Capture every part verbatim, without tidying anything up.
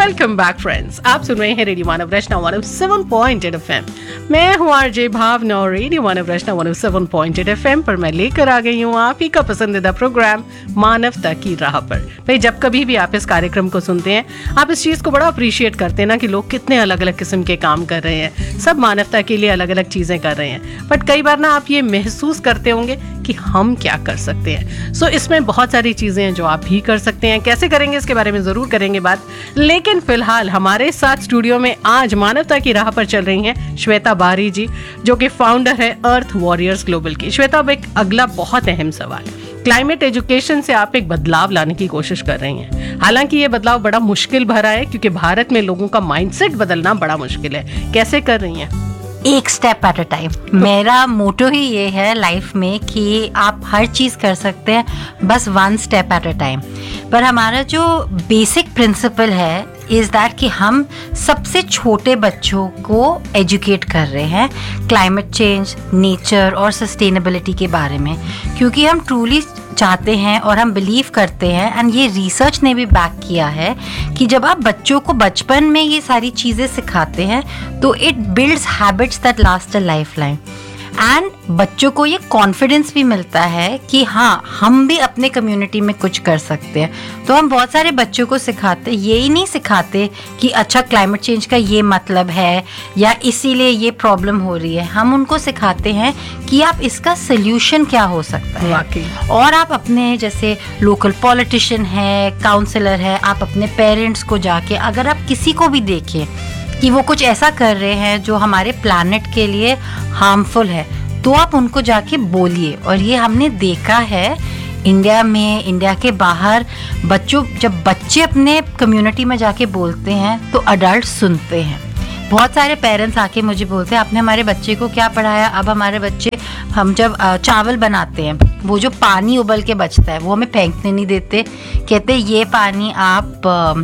Welcome back friends, आप सुन रहे हैं रेडियो मानव रचना one O seven point eight F M. मैं हूँ आरजे भावना और रेडियो मानव रचना one O seven point eight F M पर मैं लेकर आ गई हूँ आप ही का पसंदीदा प्रोग्राम मानवता की राह पर। भाई जब कभी भी आप इस कार्यक्रम को सुनते हैं, आप इस चीज़ को बड़ा अप्रिशिएट करते हैं ना कि लोग कितने अलग अलग किस्म के काम कर रहे हैं, सब मानवता के लिए अलग अलग चीज़ें कर रहे हैं। बट कई बार ना आप ये महसूस करते होंगे कि हम क्या कर सकते हैं। सो so, इसमें बहुत सारी चीज़ें हैं जो आप भी कर सकते हैं। कैसे करेंगे इसके बारे में ज़रूर करेंगे बात, लेकिन फिलहाल हमारे साथ स्टूडियो में आज मानवता की राह पर चल रही हैं श्वेता बारी जी, जो कि फाउंडर है अर्थ वॉरियर्स ग्लोबल की। श्वेता, अब एक अगला बहुत अहम सवाल, क्लाइमेट एजुकेशन से आप एक बदलाव लाने की कोशिश कर रही हैं। हालांकि ये बदलाव बड़ा मुश्किल भरा है क्योंकि भारत में लोगों का माइंडसेट बदलना बड़ा मुश्किल है। कैसे कर रही हैं? एक स्टेप एट अ टाइम। मेरा मोटो ही ये है लाइफ में कि आप हर चीज़ कर सकते हैं, बस one step at a time. पर हमारा जो बेसिक प्रिंसिपल है इज़ दैट कि हम सबसे छोटे बच्चों को एजुकेट कर रहे हैं क्लाइमेट चेंज, नेचर और सस्टेनेबिलिटी के बारे में, क्योंकि हम ट्रूली चाहते हैं और हम बिलीव करते हैं, एंड ये रिसर्च ने भी बैक किया है कि जब आप बच्चों को बचपन में ये सारी चीज़ें सिखाते हैं तो it builds habits that last a life line. And बच्चों को ये कॉन्फिडेंस भी मिलता है कि हाँ, हम भी अपने कम्युनिटी में कुछ कर सकते हैं। तो हम बहुत सारे बच्चों को सिखाते, ये ही नहीं सिखाते कि अच्छा क्लाइमेट चेंज का ये मतलब है या इसीलिए ये प्रॉब्लम हो रही है। हम उनको सिखाते हैं कि आप इसका सल्यूशन क्या हो सकता है। और आप अपने जैसे लोकल पॉलिटिशियन है, काउंसलर है, आप अपने पेरेंट्स को जाके अगर आप किसी को भी देखें कि वो कुछ ऐसा कर रहे हैं जो हमारे प्लैनेट के लिए हार्मफुल है, तो आप उनको जाके बोलिए। और ये हमने देखा है इंडिया में, इंडिया के बाहर, बच्चों जब बच्चे अपने कम्युनिटी में जाके बोलते हैं तो अडल्ट सुनते हैं। बहुत सारे पेरेंट्स आके मुझे बोलते हैं आपने हमारे बच्चे को क्या पढ़ाया। अब हमारे बच्चे, हम जब चावल बनाते हैं, वो जो पानी उबल के बचता है वो हमें फेंकने नहीं देते, कहते ये पानी आप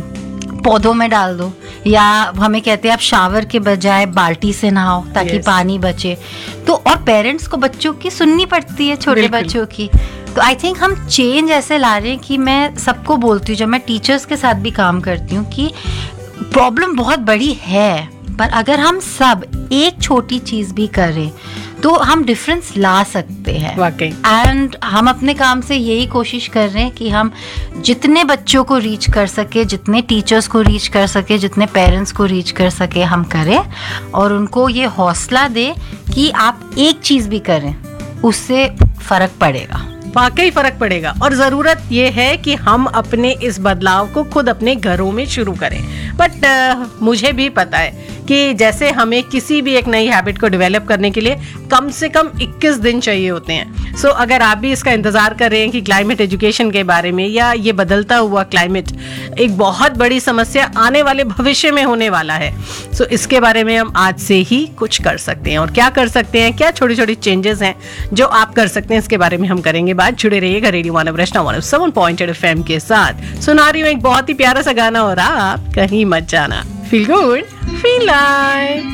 पौधों में डाल दो, या हमें कहते हैं आप शावर के बजाय बाल्टी से नहाओ ताकि yes. पानी बचे। तो और पेरेंट्स को बच्चों की सुननी पड़ती है, छोटे बच्चों की। तो आई थिंक हम चेंज ऐसे ला रहे हैं कि मैं सबको बोलती हूँ, जब मैं टीचर्स के साथ भी काम करती हूँ, कि प्रॉब्लम बहुत बड़ी है, पर अगर हम सब एक छोटी चीज़ भी करें तो हम डिफरेंस ला सकते हैं। वाकई। एंड हम अपने काम से यही कोशिश कर रहे हैं कि हम जितने बच्चों को रीच कर सके, जितने टीचर्स को रीच कर सके, जितने पेरेंट्स को रीच कर सके, हम करें और उनको ये हौसला दे कि आप एक चीज़ भी करें, उससे फ़र्क पड़ेगा। वाकई फ़र्क पड़ेगा। और ज़रूरत ये है कि हम अपने इस बदलाव को खुद अपने घरों में शुरू करें। बट uh, मुझे भी पता है कि जैसे हमें किसी भी एक नई हैबिट को डेवलप करने के लिए कम से कम इक्कीस दिन चाहिए होते हैं। सो so, अगर आप भी इसका इंतज़ार कर रहे हैं कि क्लाइमेट एजुकेशन के बारे में, या ये बदलता हुआ क्लाइमेट एक बहुत बड़ी समस्या आने वाले भविष्य में होने वाला है, सो so, इसके बारे में हम आज से ही कुछ कर सकते हैं। और क्या कर सकते हैं, क्या छोटी छोटी चेंजेस हैं जो आप कर सकते हैं, इसके बारे में हम करेंगे बात। जुड़े रहिएगा रेडियो मानव रचना one O seven point eight F M के साथ। सुना रही हूँ एक बहुत ही प्यारा सा गाना और आप कहीं मत जाना। Feel good, feel like.